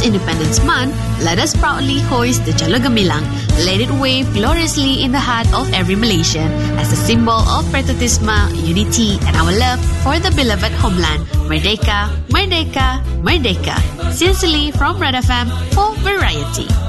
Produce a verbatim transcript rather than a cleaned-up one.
Independence Month, let us proudly hoist the Jalur Gemilang. Let it wave gloriously in the heart of every Malaysian as a symbol of patriotism, unity, and our love for the beloved homeland. Merdeka, Merdeka, Merdeka. Sincerely from Red F M for Variety.